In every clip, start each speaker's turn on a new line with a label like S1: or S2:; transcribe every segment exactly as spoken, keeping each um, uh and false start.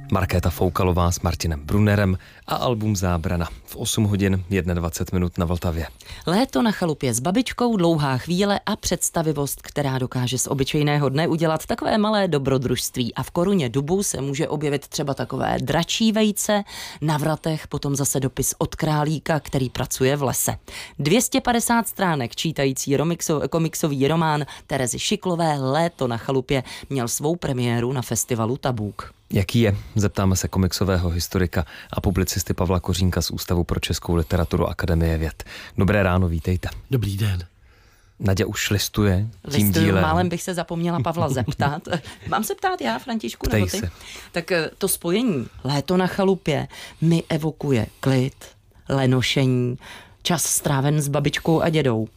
S1: Markéta Foukalová s Martinem Brunnerem a album Zábrana v osm hodin dvacet jedna minut na Vltavě.
S2: Léto na chalupě s babičkou, dlouhá chvíle a představivost, která dokáže z obyčejného dne udělat takové malé dobrodružství. A v koruně dubu se může objevit třeba takové dračí vejce, na vratech potom zase dopis od králíka, který pracuje v lese. dvě stě padesát stránek čítající romixo, komiksový román Terezy Šiklové Léto na chalupě měl svou premiéru na festivalu Tabuk.
S1: Jaký je? Zeptáme se komiksového historika a publicisty Pavla Kořínka z Ústavu pro českou literaturu Akademie věd. Dobré ráno, vítejte.
S3: Dobrý den.
S1: Naďa už listuje tím
S2: Listuju,
S1: dílem.
S2: Málem bych se zapomněla Pavla zeptat. Mám se ptát já, Františku,
S1: Ptej
S2: nebo ty?
S1: se.
S2: Tak to spojení Léto na chalupě mi evokuje klid, lenošení, čas stráven s babičkou a dědou.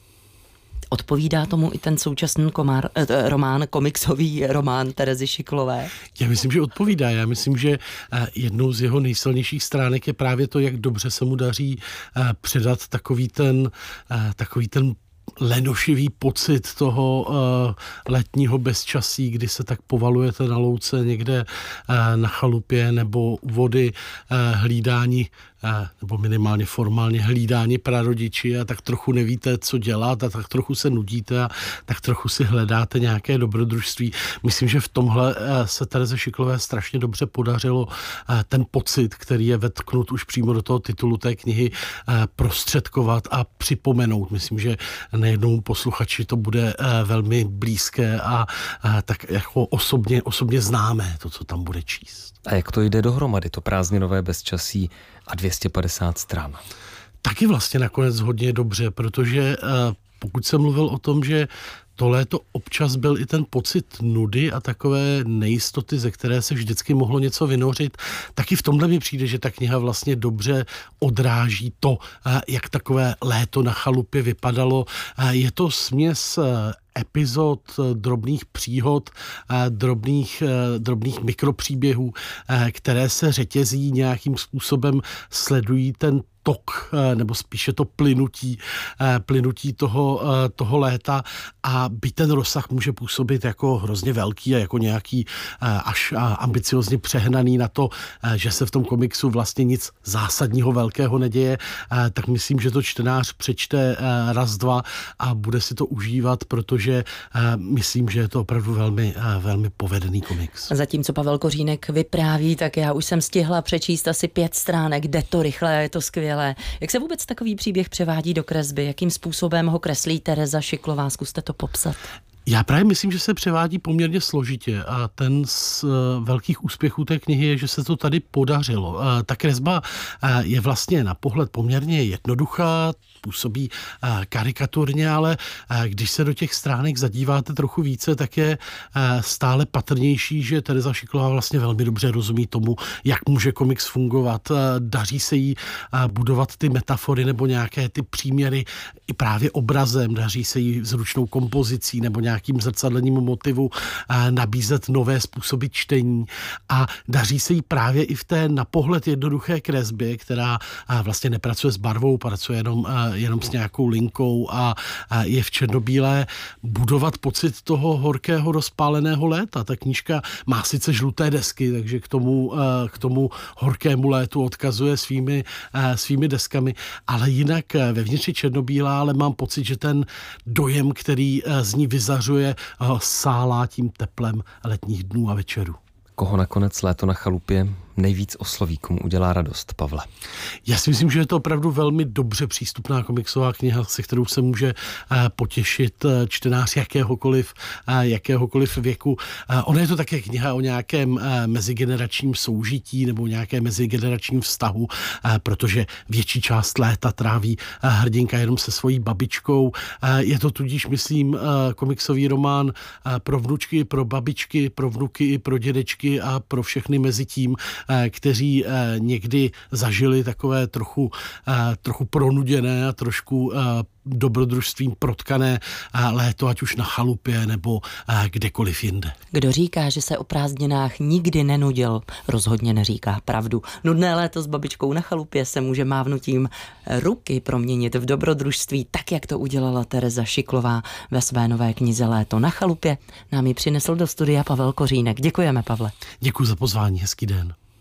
S2: Odpovídá tomu i ten současný komár, eh, román, komiksový román Terezy Šiklové?
S3: Já myslím, že odpovídá. Já myslím, že jednou z jeho nejsilnějších stránek je právě to, jak dobře se mu daří předat takový ten, takový ten lenošivý pocit toho uh, letního bezčasí, kdy se tak povalujete na louce někde uh, na chalupě nebo u vody, uh, hlídání nebo minimálně formálně hlídání prarodiči a tak trochu nevíte, co dělat a tak trochu se nudíte a tak trochu si hledáte nějaké dobrodružství. Myslím, že v tomhle se Tereze Šiklové strašně dobře podařilo ten pocit, který je vetknut už přímo do toho titulu té knihy, prostředkovat a připomenout. Myslím, že nejednou posluchači to bude velmi blízké a tak jako osobně, osobně známé to, co tam bude číst.
S1: A jak to jde dohromady, to prázdninové bezčasí a dvě stě padesát stran?
S3: Taky vlastně nakonec hodně dobře, protože pokud jsem mluvil o tom, že to léto občas byl i ten pocit nudy a takové nejistoty, ze které se vždycky mohlo něco vynořit, taky v tomhle mi přijde, že ta kniha vlastně dobře odráží to, jak takové léto na chalupě vypadalo. Je to směs epizod, drobných příhod, drobných, drobných mikropříběhů, které se řetězí nějakým způsobem, sledují ten tok, nebo spíše to plynutí, plynutí toho, toho léta a byť ten rozsah může působit jako hrozně velký a jako nějaký až ambiciozně přehnaný na to, že se v tom komiksu vlastně nic zásadního velkého neděje, tak myslím, že to čtenář přečte raz, dva a bude si to užívat, protože myslím, že je to opravdu velmi, velmi povedený komiks.
S2: Zatímco Pavel Kořínek vypráví, tak já už jsem stihla přečíst asi pět stránek, jde to rychle, je to skvělé. Jak se vůbec takový příběh převádí do kresby? Jakým způsobem ho kreslí Tereza Šiklová? Zkuste to popsat.
S3: Já právě myslím, že se převádí poměrně složitě a ten z velkých úspěchů té knihy je, že se to tady podařilo. Ta kresba je vlastně na pohled poměrně jednoduchá, působí karikaturně, ale když se do těch stránek zadíváte trochu více, tak je stále patrnější, že Tereza Šiklová vlastně velmi dobře rozumí tomu, jak může komiks fungovat. Daří se jí budovat ty metafory nebo nějaké ty příměry i právě obrazem, daří se jí zručnou kompozicí nebo nějakým zrcadlením motivu nabízet nové způsoby čtení a daří se jí právě i v té na pohled jednoduché kresbě, která vlastně nepracuje s barvou, pracuje jenom jenom s nějakou linkou a, a je v černobílé, budovat pocit toho horkého rozpáleného léta. Ta knížka má sice žluté desky, takže k tomu, k tomu horkému létu odkazuje svými, svými deskami, ale jinak vevnitř je černobílá, ale mám pocit, že ten dojem, který z ní vyzařuje, sálá tím teplem letních dnů a večerů.
S1: Koho nakonec Léto na chalupě nejvíc osloví, komu udělá radost, Pavle?
S3: Já si myslím, že je to opravdu velmi dobře přístupná komiksová kniha, se kterou se může potěšit čtenář jakéhokoliv, jakéhokoliv věku. Ona je to také kniha o nějakém mezigeneračním soužití nebo nějakém mezigeneračním vztahu, protože větší část léta tráví hrdinka jenom se svojí babičkou. Je to tudíž, myslím, komiksový román pro vnučky, pro babičky, pro vnuky i pro dědečky a pro všechny mezi tím, kteří někdy zažili takové trochu, trochu pronuděné a trošku dobrodružstvím protkané léto, ať už na chalupě nebo kdekoliv jinde.
S2: Kdo říká, že se o prázdninách nikdy nenudil, rozhodně neříká pravdu. Nudné léto s babičkou na chalupě se může mávnutím ruky proměnit v dobrodružství, tak jak to udělala Tereza Šiklová ve své nové knize Léto na chalupě. Nám ji přinesl do studia Pavel Kořínek. Děkujeme, Pavle.
S3: Děkuji za pozvání, hezký den.